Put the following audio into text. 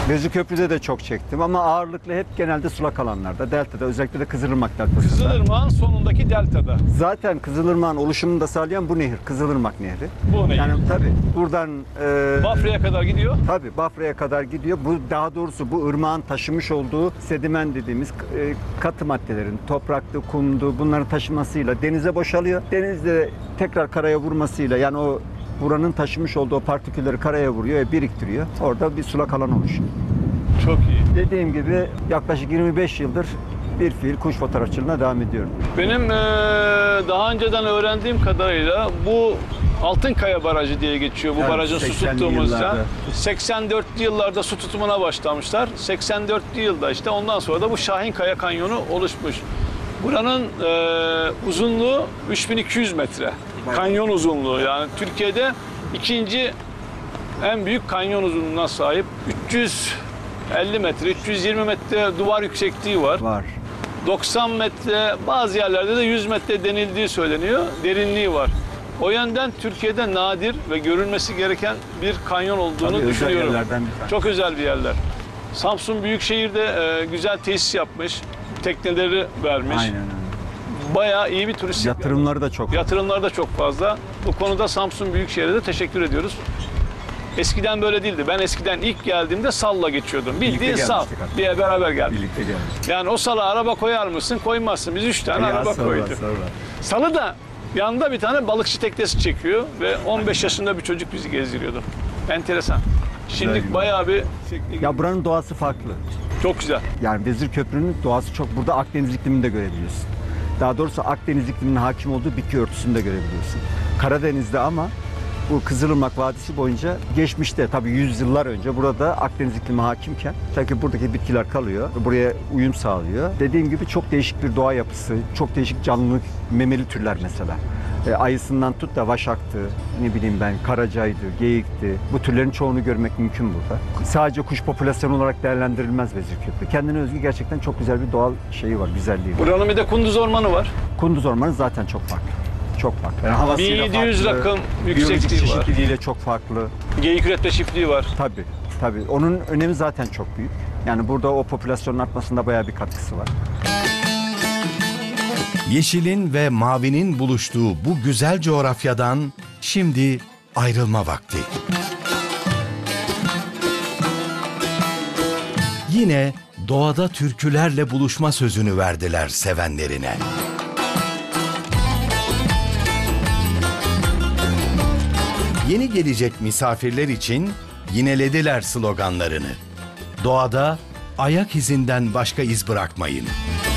Vezirköprü'de de çok çektim ama ağırlıklı hep genelde sulak alanlarda, deltada, özellikle de Kızılırmak deltasında. Kızılırmak'ın sonundaki deltada. Zaten Kızılırmak'ın oluşumunu da sağlayan bu nehir, Kızılırmak Nehri. Bu nehir. Yani tabii buradan Bafra'ya kadar gidiyor. tabii Bafra'ya kadar gidiyor. Bu daha doğrusu bu ırmağın taşımış olduğu sedimen dediğimiz katı maddelerin, topraktı, kumdu, bunların taşımasıyla denize boşalıyor. Denizde tekrar karaya vurmasıyla, yani o buranın taşımış olduğu o partikülleri karaya vuruyor ve biriktiriyor. Orada bir sulak alan oluşuyor. Çok iyi. Dediğim gibi yaklaşık 25 yıldır bir fiil kuş fotoğrafçılığına devam ediyorum. Benim daha önceden öğrendiğim kadarıyla bu Altınkaya Barajı diye geçiyor bu Evet, barajın su 80'li tuttuğumuzda. yıllarda. 84'lü yıllarda su tutumuna başlamışlar. 84'lü yılda işte ondan sonra da bu Şahinkaya Kanyonu oluşmuş. Buranın uzunluğu 3200 metre. Kanyon uzunluğu, yani Türkiye'de ikinci en büyük kanyon uzunluğuna sahip. 350 metre, 320 metre duvar yüksekliği var. Var. 90 metre, bazı yerlerde de 100 metre denildiği söyleniyor. Derinliği var. O yönden Türkiye'de nadir ve görülmesi gereken bir kanyon olduğunu Tabii, özel düşünüyorum. yerlerden bir tanesi. Çok özel bir yerler. Samsun Büyükşehir'de güzel tesis yapmış, tekneleri vermiş. Aynen öyle. Bayağı iyi bir turistik Yatırımları da çok. Yatırımlar da çok fazla. Bu konuda Samsun Büyükşehir'e de teşekkür ediyoruz. Eskiden böyle değildi. Ben eskiden ilk geldiğimde salla geçiyordum. Bildiğin sal. gelmiştik hatta. Bir beraber geldik. Birlikte geldik. Yani o sala araba koyar mısın? Koymazsın. Biz 3 tane araba koyduk. Salı da yanında bir tane balıkçı teknesi çekiyor ve 15 yaşında bir çocuk bizi gezdiriyordu. Enteresan. Şimdi Güzel. bayağı bir Ya buranın doğası farklı. çok güzel. Yani Vezirköprü'nün doğası çok. Burada Akdeniz iklimini de görebiliyorsun. Daha doğrusu Akdeniz ikliminin hakim olduğu bitki örtüsünü de görebiliyorsun. Karadeniz'de ama bu Kızılırmak Vadisi boyunca geçmişte tabii yüzyıllar önce burada Akdeniz iklimi hakimken tabii buradaki bitkiler kalıyor. Buraya uyum sağlıyor. Dediğim gibi çok değişik bir doğa yapısı, çok değişik canlılık, memeli türler mesela. Ayısından tut da vaşaktı, ne bileyim ben karacaydı, geyikti. Bu türlerin çoğunu görmek mümkün burada. Sadece kuş popülasyonu olarak değerlendirilmez Vezirköprü. Kendine özgü gerçekten çok güzel bir doğal şeyi var, güzelliği var. Buranın bir de Kunduz Ormanı var. Kunduz Ormanı zaten çok farklı. Çok farklı. Yani havasıyla 1700 farklı, rakım biyolojik yüksekliği var. çeşitliliğiyle çok farklı. Geyik üretme çiftliği var. Tabii, tabii. Onun önemi zaten çok büyük. Yani burada o popülasyonun artmasında bayağı bir katkısı var. Yeşilin ve mavinin buluştuğu bu güzel coğrafyadan şimdi ayrılma vakti. Yine doğada türkülerle buluşma sözünü verdiler sevenlerine. Yeni gelecek misafirler için yinelediler sloganlarını. Doğada ayak izinden başka iz bırakmayın.